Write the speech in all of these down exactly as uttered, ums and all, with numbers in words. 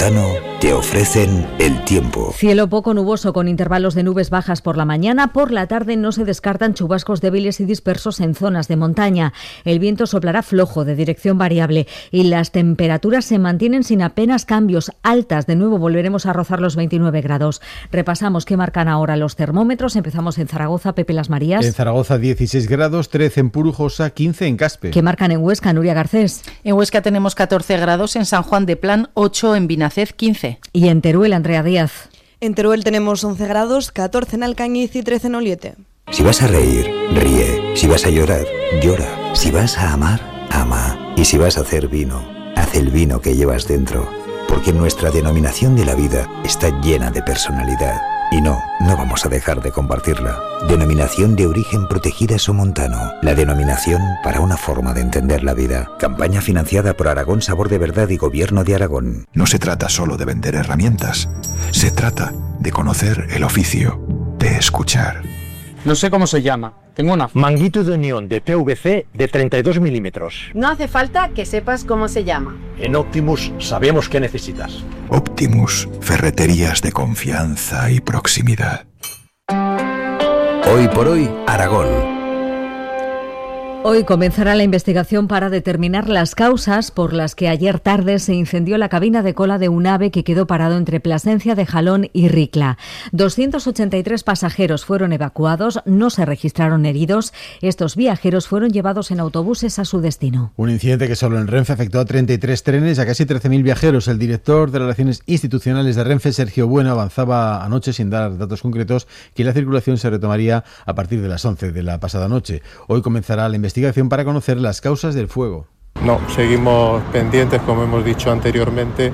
Somontano te ofrecen el tiempo. Cielo poco nuboso con intervalos de nubes bajas por la mañana. Por la tarde no se descartan chubascos débiles y dispersos en zonas de montaña. El viento soplará flojo de dirección variable y las temperaturas se mantienen sin apenas cambios, altas. De nuevo volveremos a rozar los veintinueve grados. Repasamos qué marcan ahora los termómetros. Empezamos en Zaragoza, Pepe Las Marías. En Zaragoza dieciséis grados, trece en Purujosa, quince en Caspe. ¿Qué marcan en Huesca, Nuria Garcés? En Huesca tenemos catorce grados, en San Juan de Plan ocho, en Binacez quince. Y en Teruel, Andrea Díaz. En Teruel tenemos once grados, catorce en Alcañiz y trece en Oliete. Si vas a reír, ríe. Si vas a llorar, llora. Si vas a amar, ama. Y si vas a hacer vino, haz el vino que llevas dentro. Porque nuestra denominación de la vida está llena de personalidad. Y no, no vamos a dejar de compartirla. Denominación de origen protegida Somontano. La denominación para una forma de entender la vida. Campaña financiada por Aragón Sabor de Verdad y Gobierno de Aragón. No se trata solo de vender herramientas. Se trata de conocer el oficio, de escuchar. No sé cómo se llama. Tengo una manguito de unión de P V C de treinta y dos milímetros. No hace falta que sepas cómo se llama. En Optimus sabemos qué necesitas. Optimus, ferreterías de confianza y proximidad. Hoy por hoy, Aragón. Hoy comenzará la investigación para determinar las causas por las que ayer tarde se incendió la cabina de cola de un AVE que quedó parado entre Plasencia de Jalón y Ricla. doscientos ochenta y tres pasajeros fueron evacuados, no se registraron heridos. Estos viajeros fueron llevados en autobuses a su destino. Un incidente que solo en Renfe afectó a treinta y tres trenes y a casi trece mil viajeros. El director de Relaciones Institucionales de Renfe, Sergio Bueno, avanzaba anoche, sin dar datos concretos, que la circulación se retomaría a partir de las once de la pasada noche. Hoy comenzará la investigación investigación para conocer las causas del fuego. No, seguimos pendientes, como hemos dicho anteriormente,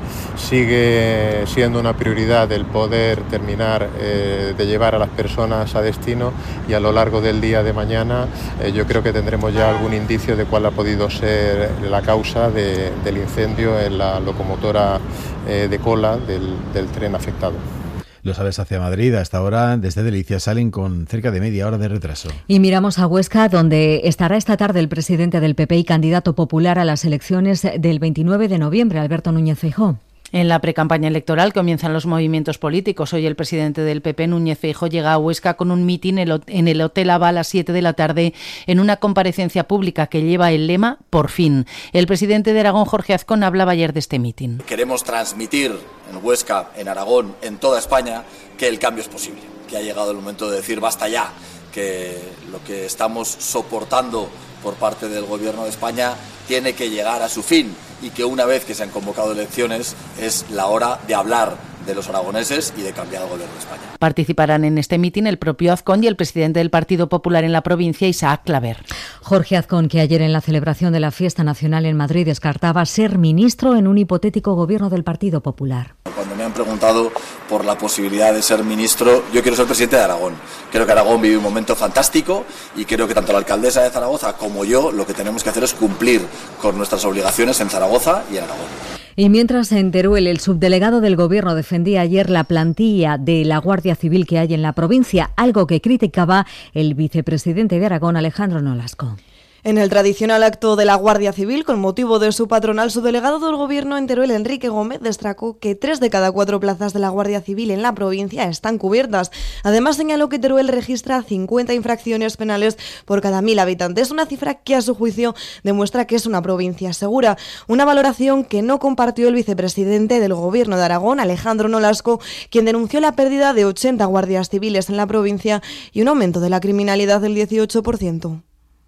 sigue siendo una prioridad el poder terminar eh, de llevar a las personas a destino y a lo largo del día de mañana eh, yo creo que tendremos ya algún indicio de cuál ha podido ser la causa de, del incendio en la locomotora eh, de cola del, del tren afectado. Los AVEs hacia Madrid hasta ahora desde Delicias salen con cerca de media hora de retraso. Y miramos a Huesca, donde estará esta tarde el presidente del P P y candidato popular a las elecciones del veintinueve de noviembre, Alberto Núñez Feijóo. En la precampaña electoral comienzan los movimientos políticos. Hoy el presidente del P P, Núñez Feijóo, llega a Huesca con un mitin en el Hotel Ava a las siete de la tarde en una comparecencia pública que lleva el lema «Por fin». El presidente de Aragón, Jorge Azcón, hablaba ayer de este mitin. Queremos transmitir en Huesca, en Aragón, en toda España, que el cambio es posible, que ha llegado el momento de decir basta ya, que lo que estamos soportando por parte del Gobierno de España tiene que llegar a su fin y que una vez que se han convocado elecciones es la hora de hablar de los aragoneses y de cambiar el Gobierno de España. Participarán en este mitin el propio Azcón y el presidente del Partido Popular en la provincia, Isaac Claver. Jorge Azcón, que ayer en la celebración de la Fiesta Nacional en Madrid descartaba ser ministro en un hipotético gobierno del Partido Popular. Cuando me han preguntado por la posibilidad de ser ministro, yo quiero ser presidente de Aragón. Creo que Aragón vive un momento fantástico y creo que tanto la alcaldesa de Zaragoza como yo lo que tenemos que hacer es cumplir con nuestras obligaciones en Zaragoza y en Aragón. Y mientras en Teruel el subdelegado del Gobierno defendía ayer la plantilla de la Guardia Civil que hay en la provincia, algo que criticaba el vicepresidente de Aragón, Alejandro Nolasco. En el tradicional acto de la Guardia Civil, con motivo de su patronal, su delegado del Gobierno en Teruel, Enrique Gómez, destacó que tres de cada cuatro plazas de la Guardia Civil en la provincia están cubiertas. Además, señaló que Teruel registra cincuenta infracciones penales por cada mil habitantes, una cifra que, a su juicio, demuestra que es una provincia segura. Una valoración que no compartió el vicepresidente del Gobierno de Aragón, Alejandro Nolasco, quien denunció la pérdida de ochenta guardias civiles en la provincia y un aumento de la criminalidad del dieciocho por ciento.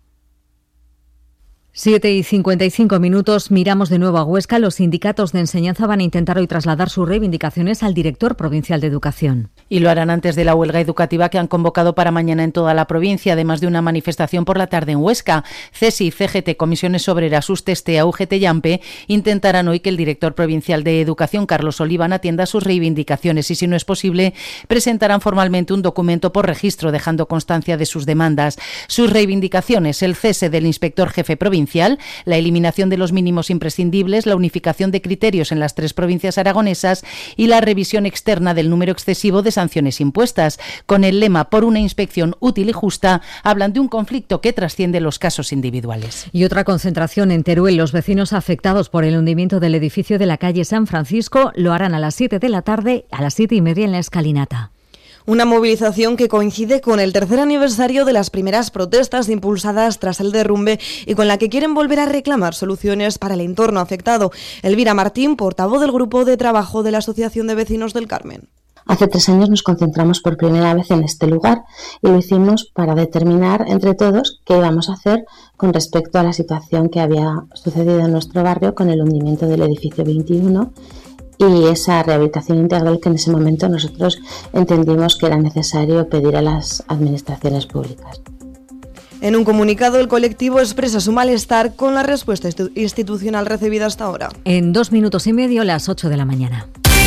siete y cincuenta y cinco minutos, miramos de nuevo a Huesca. Los sindicatos de enseñanza van a intentar hoy trasladar sus reivindicaciones al director provincial de Educación. Y lo harán antes de la huelga educativa que han convocado para mañana en toda la provincia, además de una manifestación por la tarde en Huesca. C E S I, C G T, Comisiones Obreras, Ustestea, U G T y AMPE intentarán hoy que el director provincial de Educación, Carlos Oliván, atienda sus reivindicaciones y, si no es posible, presentarán formalmente un documento por registro dejando constancia de sus demandas. Sus reivindicaciones: el cese del inspector jefe provincial, provincial, la eliminación de los mínimos imprescindibles, la unificación de criterios en las tres provincias aragonesas y la revisión externa del número excesivo de sanciones impuestas. Con el lema "por una inspección útil y justa", hablan de un conflicto que trasciende los casos individuales. Y otra concentración en Teruel. Los vecinos afectados por el hundimiento del edificio de la calle San Francisco lo harán a las siete de la tarde, a las siete y media en la Escalinata. Una movilización que coincide con el tercer aniversario de las primeras protestas impulsadas tras el derrumbe y con la que quieren volver a reclamar soluciones para el entorno afectado. Elvira Martín, portavoz del Grupo de Trabajo de la Asociación de Vecinos del Carmen. Hace tres años nos concentramos por primera vez en este lugar y lo hicimos para determinar entre todos qué íbamos a hacer con respecto a la situación que había sucedido en nuestro barrio con el hundimiento del edificio veintiuno y esa rehabilitación integral que en ese momento nosotros entendimos que era necesario pedir a las administraciones públicas. En un comunicado, el colectivo expresa su malestar con la respuesta institucional recibida hasta ahora. En dos minutos y medio, las ocho de la mañana.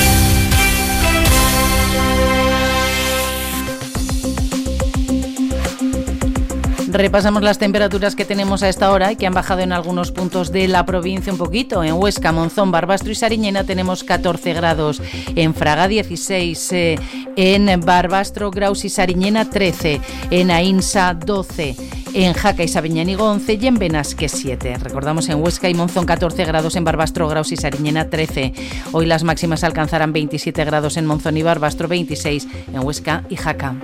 Repasamos las temperaturas que tenemos a esta hora y que han bajado en algunos puntos de la provincia un poquito. En Huesca, Monzón, Barbastro y Sariñena tenemos catorce grados. En Fraga dieciséis. Eh, en Barbastro, Graus y Sariñena trece. En Aínsa doce. En Jaca y Sabiñánigo once y en Benasque siete. Recordamos en Huesca y Monzón catorce grados, en Barbastro, Graus y Sariñena trece. Hoy las máximas alcanzarán veintisiete grados en Monzón y Barbastro, veintiséis en Huesca y Jaca.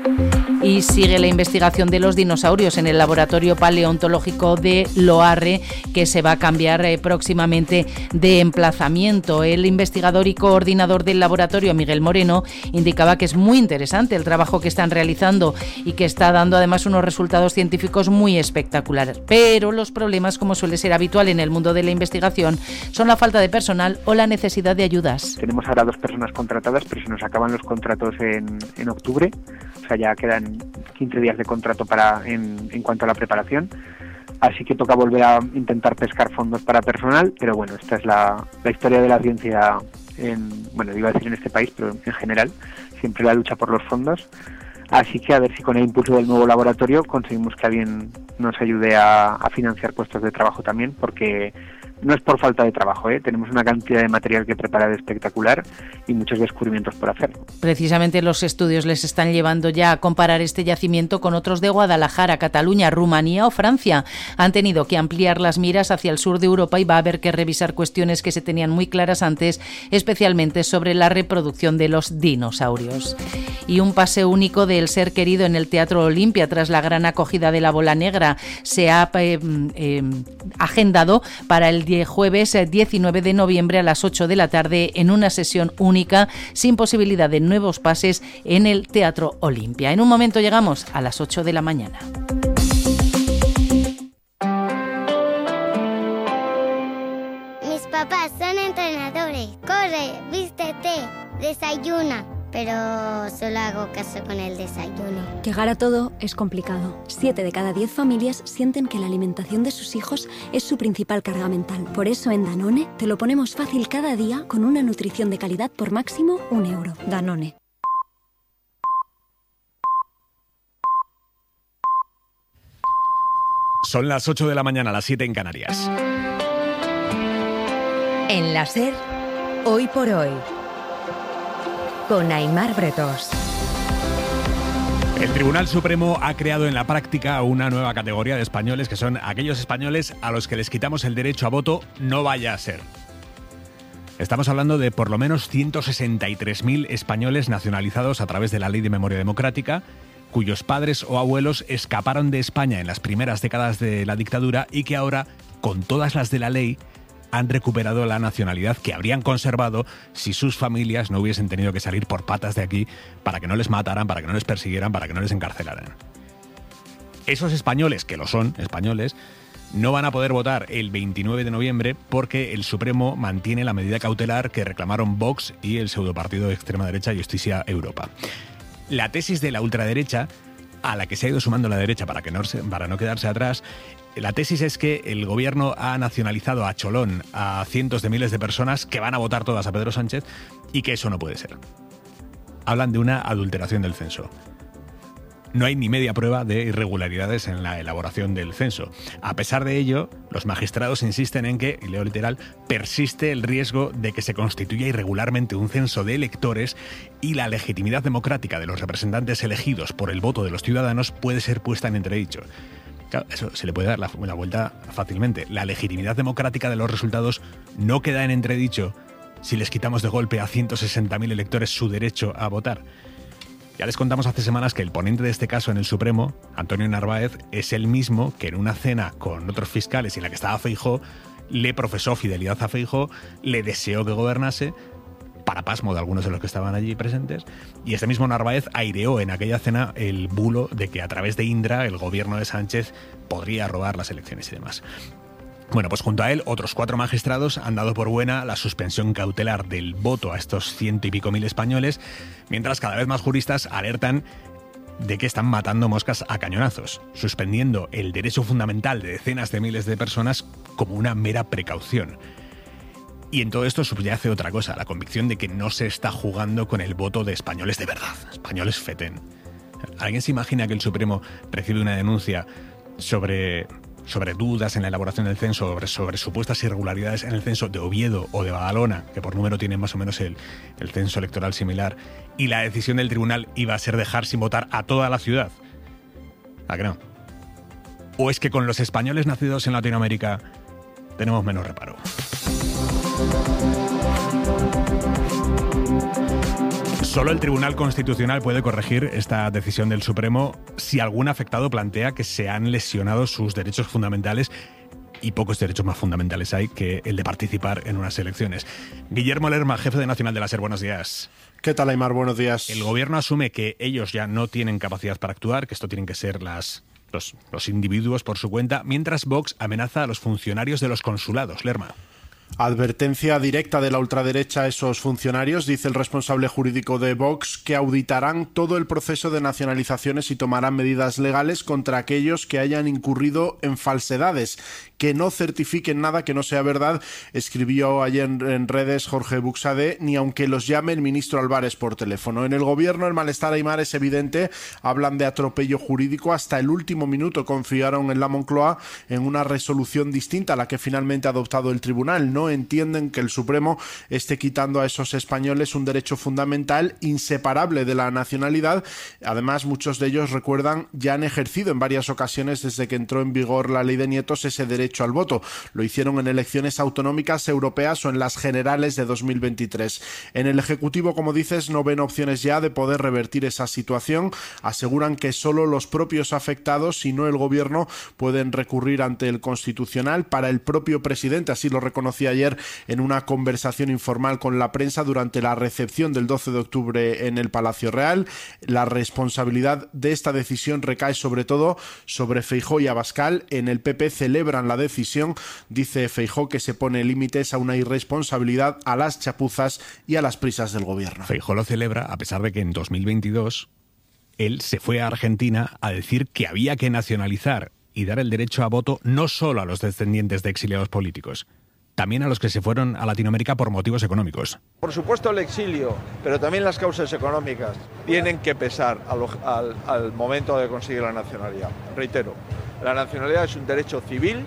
Y sigue la investigación de los dinosaurios en el Laboratorio Paleontológico de Loarre, que se va a cambiar eh, próximamente de emplazamiento. El investigador y coordinador del laboratorio, Miguel Moreno, indicaba que es muy interesante el trabajo que están realizando y que está dando además unos resultados científicos muy espectaculares. Pero los problemas, como suele ser habitual en el mundo de la investigación, son la falta de personal o la necesidad de ayudas. Tenemos ahora dos personas contratadas, pero se nos acaban los contratos en, en octubre, o sea, ya quedan quince días de contrato para en, en cuanto a la preparación, así que toca volver a intentar pescar fondos para personal, pero bueno, esta es la, la historia de la ciencia, en, bueno, iba a decir en este país, pero en general, siempre la lucha por los fondos, así que a ver si con el impulso del nuevo laboratorio conseguimos que alguien nos ayude a, a financiar puestos de trabajo también, porque no es por falta de trabajo, ¿eh? Tenemos una cantidad de material que preparar espectacular y muchos descubrimientos por hacer. Precisamente los estudios les están llevando ya a comparar este yacimiento con otros de Guadalajara, Cataluña, Rumanía o Francia. Han tenido que ampliar las miras hacia el sur de Europa y va a haber que revisar cuestiones que se tenían muy claras antes, especialmente sobre la reproducción de los dinosaurios. Y un pase único del Ser Querido en el Teatro Olimpia tras la gran acogida de La Bola Negra se ha eh, eh, agendado para el jueves diecinueve de noviembre a las ocho de la tarde en una sesión única sin posibilidad de nuevos pases en el Teatro Olimpia. En un momento llegamos a las ocho de la mañana. Mis papás son entrenadores. Corre, vístete, desayuna. Pero solo hago caso con el desayuno. Llegar a todo es complicado. Siete de cada diez familias sienten que la alimentación de sus hijos es su principal carga mental. Por eso en Danone te lo ponemos fácil cada día con una nutrición de calidad por máximo un euro. Danone. Son las ocho de la mañana, las siete en Canarias. En la SER, hoy por hoy, con Aimar Bretos. El Tribunal Supremo ha creado en la práctica una nueva categoría de españoles que son aquellos españoles a los que les quitamos el derecho a voto, no vaya a ser. Estamos hablando de por lo menos ciento sesenta y tres mil españoles nacionalizados a través de la Ley de Memoria Democrática, cuyos padres o abuelos escaparon de España en las primeras décadas de la dictadura y que ahora, con todas las de la ley, han recuperado la nacionalidad que habrían conservado si sus familias no hubiesen tenido que salir por patas de aquí para que no les mataran, para que no les persiguieran, para que no les encarcelaran. Esos españoles, que lo son, españoles, no van a poder votar el veintinueve de noviembre porque el Supremo mantiene la medida cautelar que reclamaron Vox y el pseudopartido de extrema derecha Justicia Europa. La tesis de la ultraderecha, a la que se ha ido sumando la derecha para, que no, para no quedarse atrás, la tesis es que el gobierno ha nacionalizado a cholón a cientos de miles de personas que van a votar todas a Pedro Sánchez y que eso no puede ser. Hablan de una adulteración del censo. no hay ni media prueba de irregularidades en la elaboración del censo. A pesar de ello, los magistrados insisten en que, y leo literal, persiste el riesgo de que se constituya irregularmente un censo de electores y la legitimidad democrática de los representantes elegidos por el voto de los ciudadanos puede ser puesta en entredicho. Claro, eso se le puede dar la, la vuelta fácilmente. La legitimidad democrática de los resultados no queda en entredicho si les quitamos de golpe a ciento sesenta mil electores su derecho a votar. Ya les contamos hace semanas que el ponente de este caso en el Supremo, Antonio Narváez, es el mismo que en una cena con otros fiscales en la que estaba Feijóo, le profesó fidelidad a Feijóo, le deseó que gobernase, para pasmo de algunos de los que estaban allí presentes, y este mismo Narváez aireó en aquella cena el bulo de que a través de Indra el gobierno de Sánchez podría robar las elecciones y demás. Bueno, pues junto a él, otros cuatro magistrados han dado por buena la suspensión cautelar del voto a estos ciento y pico mil españoles, mientras cada vez más juristas alertan de que están matando moscas a cañonazos, suspendiendo el derecho fundamental de decenas de miles de personas como una mera precaución. Y en todo esto subyace otra cosa, la convicción de que no se está jugando con el voto de españoles de verdad, españoles fetén. ¿Alguien se imagina que el Supremo recibe una denuncia sobre... sobre dudas en la elaboración del censo, sobre, sobre supuestas irregularidades en el censo de Oviedo o de Badalona, que por número tienen más o menos el, el censo electoral similar, y la decisión del tribunal iba a ser dejar sin votar a toda la ciudad? ¿A que no? ¿O es que con los españoles nacidos en Latinoamérica tenemos menos reparo? Solo el Tribunal Constitucional puede corregir esta decisión del Supremo si algún afectado plantea que se han lesionado sus derechos fundamentales, y pocos derechos más fundamentales hay que el de participar en unas elecciones. Guillermo Lerma, jefe de Nacional de la SER, buenos días. ¿Qué tal, Aimar? Buenos días. El gobierno asume que ellos ya no tienen capacidad para actuar, que esto tienen que ser las, los, los individuos por su cuenta, mientras Vox amenaza a los funcionarios de los consulados. Lerma. Advertencia directa de la ultraderecha a esos funcionarios, dice el responsable jurídico de Vox, que auditarán todo el proceso de nacionalizaciones y tomarán medidas legales contra aquellos que hayan incurrido en falsedades, que no certifiquen nada que no sea verdad, escribió ayer en redes Jorge Buxadé, ni aunque los llame el ministro Álvarez por teléfono. En el gobierno el malestar, Aimar, es evidente, hablan de atropello jurídico, hasta el último minuto confiaron en la Moncloa en una resolución distinta a la que finalmente ha adoptado el tribunal. No entienden que el Supremo esté quitando a esos españoles un derecho fundamental inseparable de la nacionalidad. Además, muchos de ellos, recuerdan, ya han ejercido en varias ocasiones desde que entró en vigor la ley de nietos ese derecho al voto. Lo hicieron en elecciones autonómicas europeas o en las generales de dos mil veintitrés. En el Ejecutivo, como dices, no ven opciones ya de poder revertir esa situación. Aseguran que solo los propios afectados y no el Gobierno pueden recurrir ante el Constitucional. Para el propio presidente, así lo reconocía ayer en una conversación informal con la prensa durante la recepción del doce de octubre en el Palacio Real, la responsabilidad de esta decisión recae sobre todo sobre Feijóo y Abascal. En el P P celebran la decisión, dice Feijóo, que se pone límites a una irresponsabilidad, a las chapuzas y a las prisas del gobierno. Feijóo lo celebra a pesar de que en dos mil veintidós él se fue a Argentina a decir que había que nacionalizar y dar el derecho a voto no solo a los descendientes de exiliados políticos, también a los que se fueron a Latinoamérica por motivos económicos. Por supuesto el exilio, pero también las causas económicas tienen que pesar al, al, al momento de conseguir la nacionalidad. Reitero, la nacionalidad es un derecho civil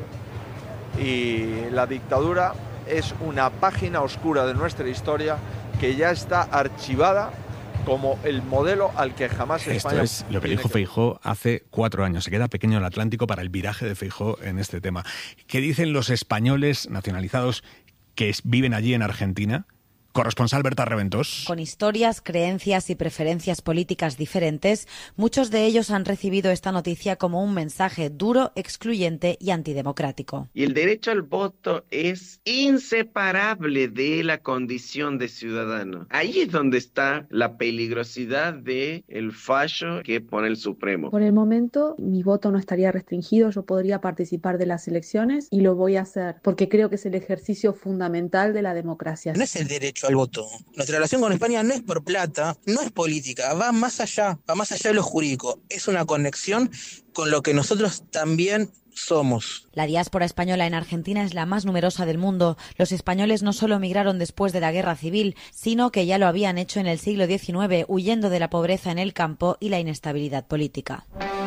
y la dictadura es una página oscura de nuestra historia que ya está archivada como el modelo al que jamás España... Esto es lo que dijo Feijóo hace cuatro años. Se queda pequeño el Atlántico para el viraje de Feijóo en este tema. ¿Qué dicen los españoles nacionalizados que viven allí en Argentina? Corresponsal Berta Reventós. Con historias, creencias y preferencias políticas diferentes, muchos de ellos han recibido esta noticia como un mensaje duro, excluyente y antidemocrático. Y el derecho al voto es inseparable de la condición de ciudadano. Ahí es donde está la peligrosidad del fallo que pone el Supremo. Por el momento, mi voto no estaría restringido, yo podría participar de las elecciones y lo voy a hacer porque creo que es el ejercicio fundamental de la democracia. No es el derecho al voto. Nuestra relación con España no es por plata, no es política, va más allá, va más allá de lo jurídico. Es una conexión con lo que nosotros también somos. La diáspora española en Argentina es la más numerosa del mundo. Los españoles no solo emigraron después de la guerra civil, sino que ya lo habían hecho en el siglo diecinueve, huyendo de la pobreza en el campo y la inestabilidad política.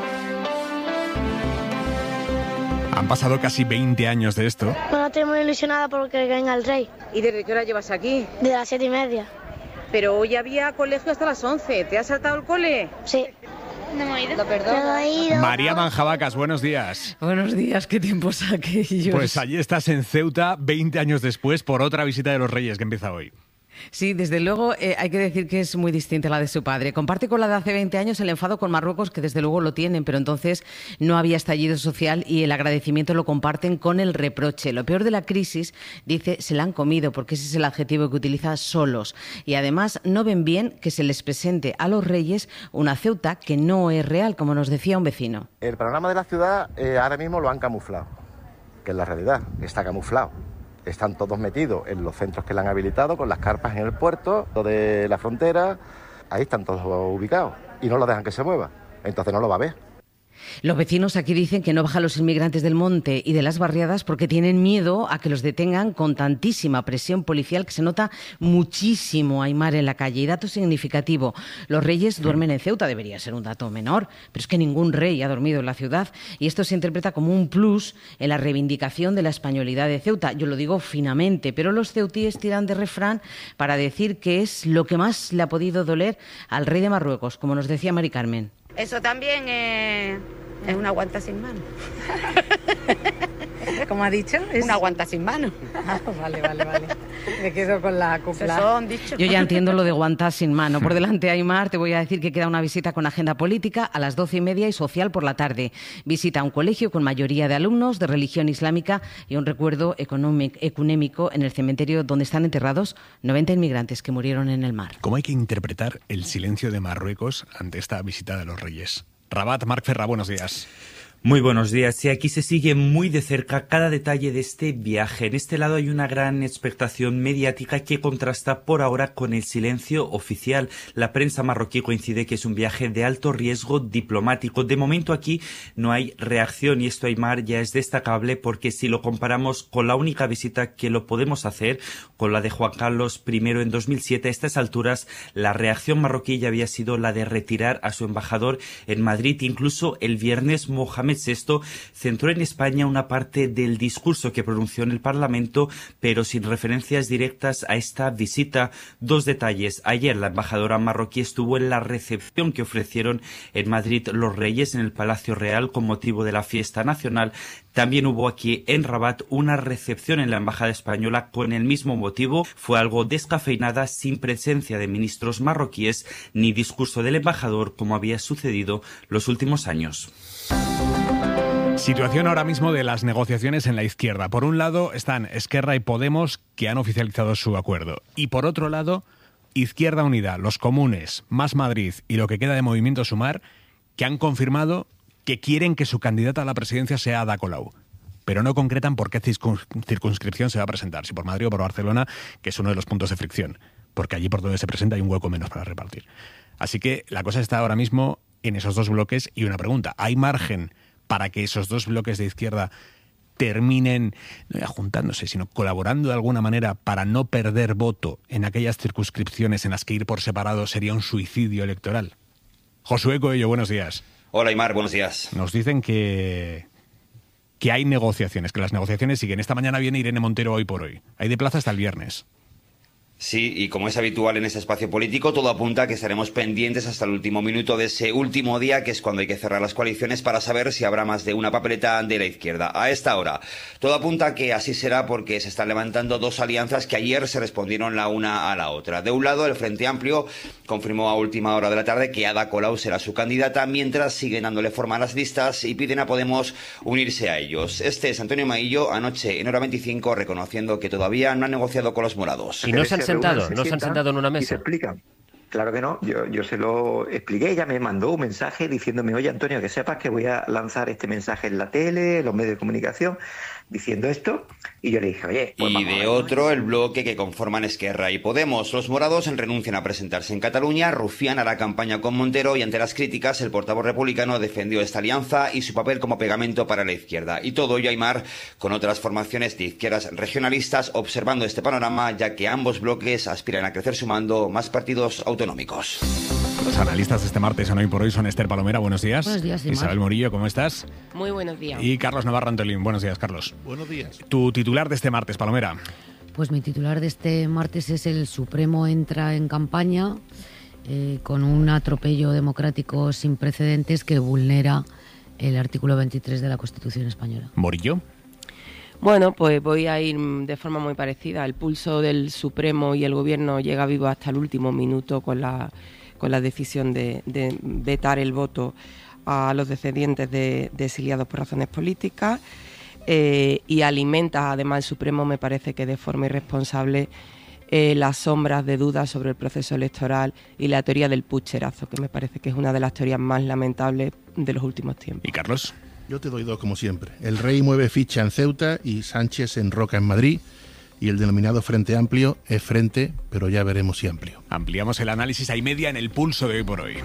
Han pasado casi veinte años de esto. Bueno, estoy muy ilusionada porque venga el rey. ¿Y desde qué hora llevas aquí? De las siete y media. Pero hoy había colegio hasta las once. ¿Te has saltado el cole? Sí. No me he ido. Lo perdono. María Manjabacas, buenos días. Buenos días, qué tiempos aquellos. Pues allí estás en Ceuta veinte años después por otra visita de los Reyes que empieza hoy. Sí, desde luego eh, hay que decir que es muy distinta a la de su padre. Comparte con la de hace veinte años el enfado con Marruecos, que desde luego lo tienen, pero entonces no había estallido social y el agradecimiento lo comparten con el reproche. Lo peor de la crisis, dice, se la han comido, porque ese es el adjetivo que utiliza, solos. Y además no ven bien que se les presente a los Reyes una Ceuta que no es real, como nos decía un vecino. El panorama de la ciudad eh, ahora mismo lo han camuflado, que es la realidad, está camuflado. Están todos metidos en los centros que le han habilitado, con las carpas en el puerto de la frontera. Ahí están todos ubicados y no lo dejan que se mueva. Entonces no lo va a ver. Los vecinos aquí dicen que no bajan los inmigrantes del monte y de las barriadas porque tienen miedo a que los detengan con tantísima presión policial que se nota muchísimo, Aimar, en la calle. Y dato significativo, los reyes duermen en Ceuta, debería ser un dato menor, pero es que ningún rey ha dormido en la ciudad y esto se interpreta como un plus en la reivindicación de la españolidad de Ceuta. Yo lo digo finamente, pero los ceutíes tiran de refrán para decir que es lo que más le ha podido doler al rey de Marruecos, como nos decía Mari Carmen. Eso también es, es una guanta sin mano. ¿Cómo ha dicho? Es una guanta sin mano. Ah, vale, vale, vale. Me quedo con la copla. Son dichos. Yo ya entiendo lo de guantar sin mano. Por delante, Aimar, te voy a decir que queda una visita con agenda política a las doce y media y social por la tarde. Visita a un colegio con mayoría de alumnos de religión islámica y un recuerdo ecunémico en el cementerio donde están enterrados noventa inmigrantes que murieron en el mar. ¿Cómo hay que interpretar el silencio de Marruecos ante esta visita de los Reyes? Rabat, Marc Ferra, buenos días. Muy buenos días. Y aquí se sigue muy de cerca cada detalle de este viaje. En este lado hay una gran expectación mediática que contrasta por ahora con el silencio oficial. La prensa marroquí coincide que es un viaje de alto riesgo diplomático. De momento aquí no hay reacción y esto, Aimar, ya es destacable porque si lo comparamos con la única visita que lo podemos hacer, con la de Juan Carlos primero en dos mil siete, a estas alturas la reacción marroquí ya había sido la de retirar a su embajador en Madrid. Incluso el viernes Mohamed sexto centró en España una parte del discurso que pronunció en el Parlamento, pero sin referencias directas a esta visita. Dos detalles. Ayer la embajadora marroquí estuvo en la recepción que ofrecieron en Madrid los Reyes en el Palacio Real con motivo de la fiesta nacional. También hubo aquí en Rabat una recepción en la embajada española con el mismo motivo. Fue algo descafeinada, sin presencia de ministros marroquíes ni discurso del embajador como había sucedido los últimos años. Situación ahora mismo de las negociaciones en la izquierda. Por un lado están Esquerra y Podemos, que han oficializado su acuerdo. Y por otro lado, Izquierda Unida, los comunes, Más Madrid y lo que queda de Movimiento Sumar, que han confirmado que quieren que su candidata a la presidencia sea Ada Colau. Pero no concretan por qué circunscripción se va a presentar, si por Madrid o por Barcelona, que es uno de los puntos de fricción. Porque allí por donde se presenta hay un hueco menos para repartir. Así que la cosa está ahora mismo en esos dos bloques. Y una pregunta, ¿hay margen para que esos dos bloques de izquierda terminen no ya juntándose, sino colaborando de alguna manera para no perder voto en aquellas circunscripciones en las que ir por separado sería un suicidio electoral? Josué Coello, buenos días. Hola, Aimar, buenos días. Nos dicen que, que hay negociaciones, que las negociaciones siguen. Esta mañana viene Irene Montero Hoy por Hoy. Hay de plaza hasta el viernes. Sí, y como es habitual en este espacio político, todo apunta a que estaremos pendientes hasta el último minuto de ese último día, que es cuando hay que cerrar las coaliciones para saber si habrá más de una papeleta de la izquierda. A esta hora, todo apunta a que así será porque se están levantando dos alianzas que ayer se respondieron la una a la otra. De un lado, el Frente Amplio confirmó a última hora de la tarde que Ada Colau será su candidata, mientras siguen dándole forma a las listas y piden a Podemos unirse a ellos. Este es Antonio Maillo, anoche en Hora veinticinco, reconociendo que todavía no han negociado con los morados. Y no se han sentado, no se han sentado en una mesa. Y se explican. Claro que no, yo, yo se lo expliqué, ella me mandó un mensaje diciéndome, oye Antonio, que sepas que voy a lanzar este mensaje en la tele, en los medios de comunicación, diciendo esto, y yo le dije, oye... Pues y de otro, el bloque que conforman Esquerra y Podemos. Los morados renuncian a presentarse en Cataluña, Rufián hará campaña con Montero y ante las críticas el portavoz republicano defendió esta alianza y su papel como pegamento para la izquierda. Y todo ello, Aimar, con otras formaciones de izquierdas regionalistas observando este panorama, ya que ambos bloques aspiran a crecer sumando más partidos autonómicos. Los analistas este martes en Hoy por Hoy son Esther Palomera, buenos días. Buenos días, Aimar. Isabel Morillo, ¿cómo estás? Muy buenos días. Y Carlos Navarro Antolín, buenos días, Carlos. Buenos días. Tu titular de este martes, Palomera. Pues mi titular de este martes es: el Supremo entra en campaña eh, con un atropello democrático sin precedentes que vulnera el artículo veintitrés de la Constitución española. Morillo. Bueno, pues voy a ir de forma muy parecida. El pulso del Supremo y el Gobierno llega vivo hasta el último minuto con la, con la decisión de, de vetar el voto a los descendientes de, de exiliados por razones políticas eh, y alimenta además el Supremo, me parece que de forma irresponsable, eh, las sombras de dudas sobre el proceso electoral y la teoría del pucherazo, que me parece que es una de las teorías más lamentables de los últimos tiempos. ¿Y Carlos? Yo te doy dos como siempre. El Rey mueve ficha en Ceuta y Sánchez en Roca en Madrid. Y el denominado Frente Amplio es frente, pero ya veremos si amplio. Ampliamos el análisis a y media en el pulso de Hoy por Hoy.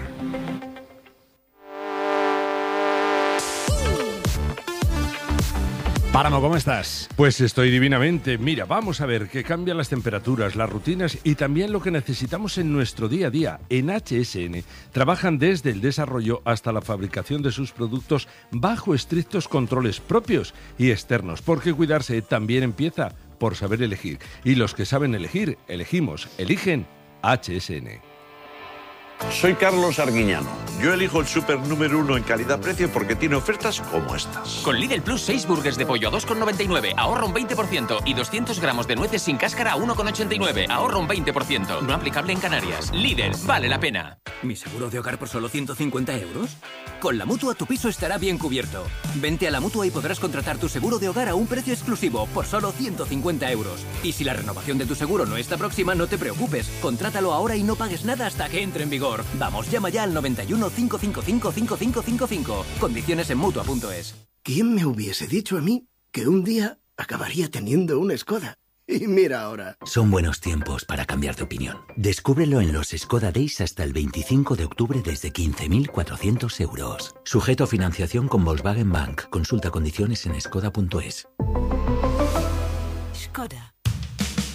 Páramo, ¿cómo estás? Pues estoy divinamente. Mira, vamos a ver que cambian las temperaturas, las rutinas y también lo que necesitamos en nuestro día a día. En H S N trabajan desde el desarrollo hasta la fabricación de sus productos bajo estrictos controles propios y externos, porque cuidarse también empieza por saber elegir. Y los que saben elegir, elegimos, eligen H S N. Soy Carlos Arguiñano. Yo elijo el súper número uno en calidad-precio porque tiene ofertas como estas. Con Lidl Plus, seis burgers de pollo a dos con noventa y nueve, ahorra un veinte por ciento. Y doscientos gramos de nueces sin cáscara a uno con ochenta y nueve, ahorra un veinte por ciento. No aplicable en Canarias. Lidl, vale la pena. ¿Mi seguro de hogar por solo ciento cincuenta euros? Con la Mutua tu piso estará bien cubierto. Vente a la Mutua y podrás contratar tu seguro de hogar a un precio exclusivo por solo ciento cincuenta euros. Y si la renovación de tu seguro no está próxima, no te preocupes. Contrátalo ahora y no pagues nada hasta que entre en vigor. Vamos, llama ya al noventa y uno, cinco cinco cinco, cinco cinco cinco cinco. Condiciones en Mutua punto es. ¿Quién me hubiese dicho a mí que un día acabaría teniendo una Skoda? Y mira ahora. Son buenos tiempos para cambiar de opinión. Descúbrelo en los Skoda Days hasta el veinticinco de octubre desde quince mil cuatrocientos euros. Sujeto a financiación con Volkswagen Bank. Consulta condiciones en skoda punto es. Skoda.